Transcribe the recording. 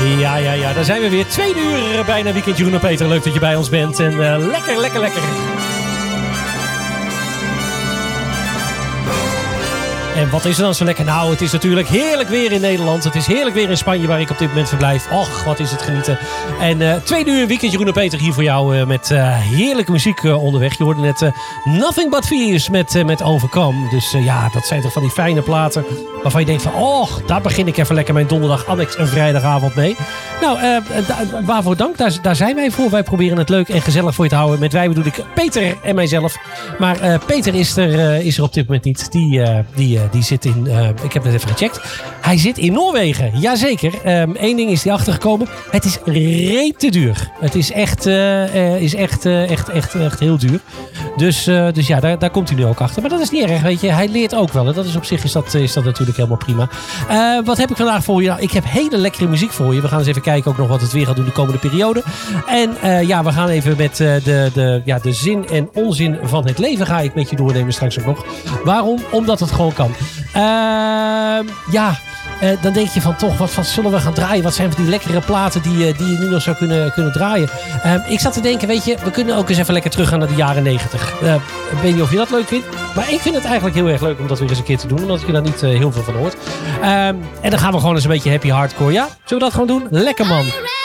Ja, daar zijn we weer. 2 uur bijna weekend, Jeroen en Peter. Leuk dat je bij ons bent. En lekker. En wat is er dan zo lekker? Nou, het is natuurlijk heerlijk weer in Nederland. Het is heerlijk weer in Spanje, waar ik op dit moment verblijf. Och, wat is het genieten. En 2 uur weekend, Jeroen en Peter hier voor jou met heerlijke muziek onderweg. Je hoorde net Nothing But Fears met Overcome. Dus ja, dat zijn toch van die fijne platen waarvan je denkt van... oh, daar begin ik even lekker mijn donderdag annex en vrijdagavond mee. Nou, waarvoor dank. Daar zijn wij voor. Wij proberen het leuk en gezellig voor je te houden. Met wij bedoel ik Peter en mijzelf. Maar Peter is er op dit moment niet. Die zit in... ik heb net even gecheckt. Hij zit in Noorwegen. Jazeker. 1 ding is die achtergekomen. Het is reet te duur. Het is echt heel duur. Dus ja, daar komt hij nu ook achter. Maar dat is niet erg, weet je. Hij leert ook wel. Dat is op zich is dat natuurlijk helemaal prima. Wat heb ik vandaag voor je? Nou, ik heb hele lekkere muziek voor je. We gaan eens even kijken ook nog wat het weer gaat doen de komende periode. En ja, we gaan even met de zin en onzin van het leven ga ik met je doornemen straks ook nog. Waarom? Omdat het gewoon kan. Dan denk je van toch, wat zullen we gaan draaien? Wat zijn van die lekkere platen die je nu nog zou kunnen draaien? Ik zat te denken, weet je, we kunnen ook eens even lekker teruggaan naar de jaren 90. Ik weet niet of je dat leuk vindt. Maar ik vind het eigenlijk heel erg leuk om dat weer eens een keer te doen. Omdat je daar niet heel veel van hoort. En dan gaan we gewoon eens een beetje happy hardcore. Ja? Zullen we dat gewoon doen? Lekker man.